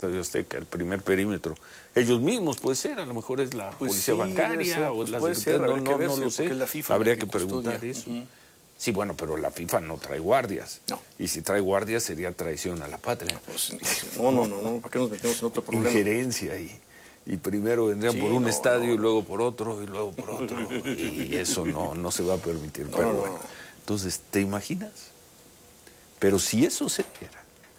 Estadio Azteca, el primer perímetro. Ellos mismos, puede ser, a lo mejor es la policía bancaria o la Secretaría, no lo sé. La FIFA Habría que preguntar eso. Sí, bueno, pero la FIFA no trae guardias. No. Y si trae guardias sería traición a la patria. Pues, no, ¿para qué nos metemos en otro problema? Injerencia y primero vendrían por un estadio y luego por otro y luego por otro. Y eso no se va a permitir. Pero bueno, entonces, ¿te imaginas? Pero si eso se diera,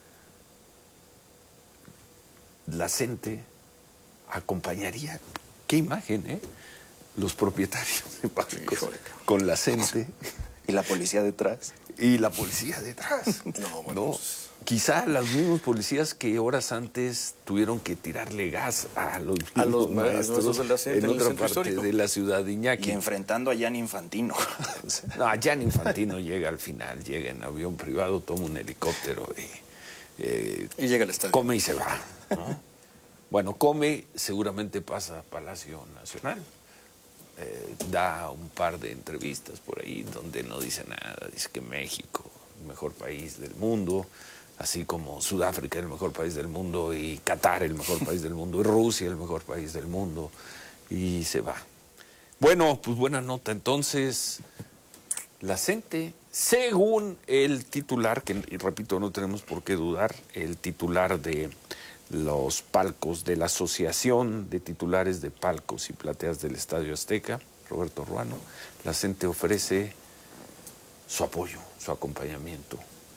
la gente acompañaría, qué imagen, ¿eh? Los propietarios de bancos con la gente. ¿Y la policía detrás? Y la policía detrás. No. Quizá los mismos policías que horas antes tuvieron que tirarle gas a los maestros en otra parte de la ciudad de Iñaki. Y enfrentando a Gianni Infantino. No, Gianni Infantino llega al final, llega en avión privado, toma un helicóptero y llega al estadio. Come y se va, ¿no? Bueno, come, seguramente pasa a Palacio Nacional. Da un par de entrevistas por ahí donde no dice nada. Dice que México, el mejor país del mundo, así como Sudáfrica, el mejor país del mundo, y Qatar, el mejor país del mundo, y Rusia, el mejor país del mundo, y se va. Bueno, pues buena nota. Entonces, la gente, según el titular, que y repito, no tenemos por qué dudar, el titular de los palcos de la Asociación de Titulares de Palcos y Plateas del Estadio Azteca, Roberto Ruano, la gente ofrece su apoyo, su acompañamiento,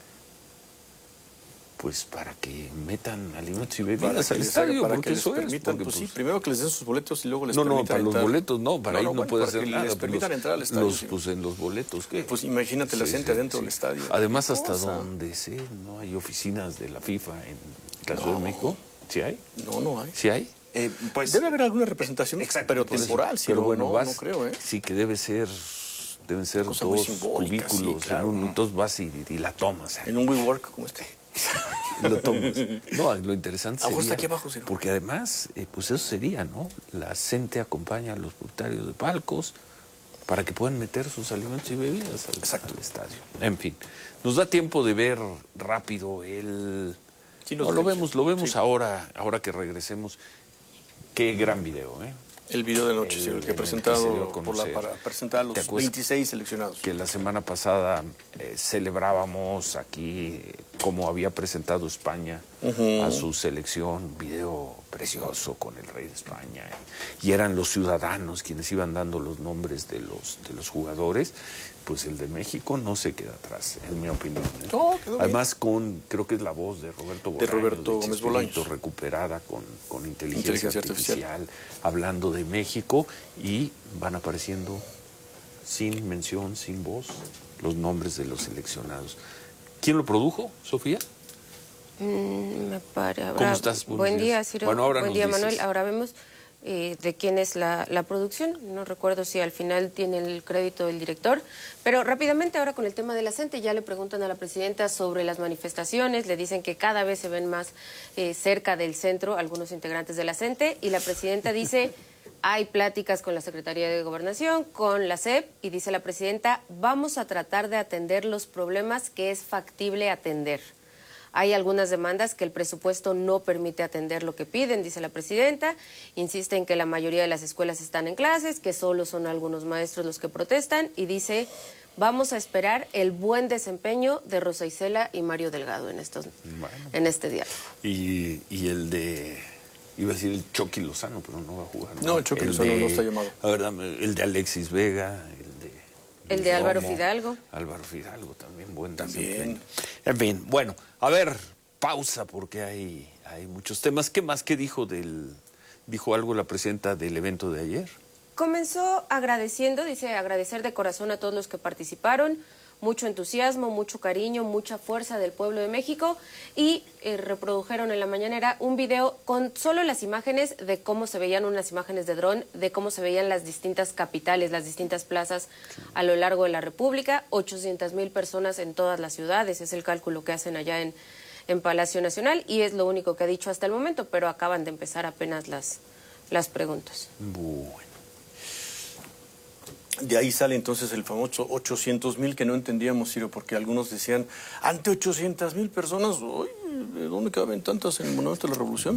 pues para que metan alimentos y bebidas al estadio, porque eso es. Porque, pues sí, primero que les den sus boletos y luego les permitan para entrar. los boletos no, para ahí no puede hacer nada. Les permitan entrar al estadio. Pues en los boletos, ¿qué? Pues imagínate la gente adentro del estadio. Además, hasta donde sé, no hay oficinas de la FIFA en la Ciudad de México. ¿Sí hay? No hay. ¿Sí hay? Pues debe haber alguna representación, pero temporal, pero bueno, no creo, ¿eh? Sí, que deben ser dos cubículos, sí, claro, entonces vas y la tomas. En un WeWork como este. Lo tomas. No, lo interesante sería... está aquí abajo, Ciro. Porque además, pues eso sería, ¿no? La gente acompaña a los propietarios de palcos para que puedan meter sus alimentos y bebidas al estadio. En fin, nos da tiempo de ver rápido el... Sí, lo vemos sí. ahora que regresemos. Qué gran video, ¿eh? El video de noche, sí, el que presentado para presentar a los 26 seleccionados. Que la semana pasada celebrábamos aquí cómo había presentado España a su selección, video precioso con el rey de España. Y eran los ciudadanos quienes iban dando los nombres de los jugadores. Pues el de México no se queda atrás, en mi opinión. Además, creo que es la voz de Roberto Bolaños, de Roberto Gómez Bolaños, recuperada con inteligencia artificial, hablando de México, y van apareciendo sin mención, sin voz, los nombres de los seleccionados. ¿Quién lo produjo, Sofía? ¿Cómo estás? Buen día, Ciro. Bueno, buen día, Manuel. Ahora vemos de quién es la producción. No recuerdo si al final tiene el crédito del director. Pero rápidamente, ahora con el tema de la CENTE, ya le preguntan a la presidenta sobre las manifestaciones. Le dicen que cada vez se ven más cerca del centro algunos integrantes de la CENTE. Y la presidenta dice, hay pláticas con la Secretaría de Gobernación, con la SEP. Y dice la presidenta, vamos a tratar de atender los problemas que es factible atender. Hay algunas demandas que el presupuesto no permite atender lo que piden, dice la presidenta. Insiste en que la mayoría de las escuelas están en clases, que solo son algunos maestros los que protestan. Y dice, vamos a esperar el buen desempeño de Rosa Isela y Mario Delgado en este diálogo. Y el de... Iba a decir el Chucky Lozano, pero no va a jugar. No, el Chucky Lozano no está llamado. A ver, el de Alexis Vega, el de Álvaro Fidalgo. Álvaro Fidalgo también, buen desempeño. En fin, bueno, a ver, pausa porque hay muchos temas. ¿Qué más? ¿Qué dijo algo la presidenta del evento de ayer? Comenzó agradeciendo, dice, agradecer de corazón a todos los que participaron. Mucho entusiasmo, mucho cariño, mucha fuerza del pueblo de México, y reprodujeron en la mañanera un video con solo las imágenes de cómo se veían, unas imágenes de dron, de cómo se veían las distintas capitales, las distintas plazas a lo largo de la República. 800,000 personas en todas las ciudades, es el cálculo que hacen allá en Palacio Nacional, y es lo único que ha dicho hasta el momento, pero acaban de empezar apenas las preguntas. Bueno. De ahí sale entonces el famoso 800,000 que no entendíamos, Ciro, porque algunos decían, ante 800,000 personas, ¿de dónde caben tantas en el Monumento de la Revolución?